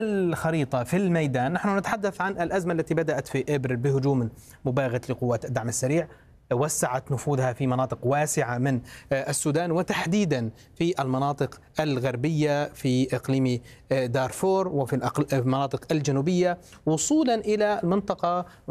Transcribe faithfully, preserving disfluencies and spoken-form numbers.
الخريطة في الميدان، نحن نتحدث عن الأزمة التي بدأت في إبريل بهجوم مباغت لقوات الدعم السريع، وسعت نفوذها في مناطق واسعة من السودان، وتحديدا في المناطق الغربية في إقليم دارفور وفي المناطق الجنوبية، وصولا إلى المنطقة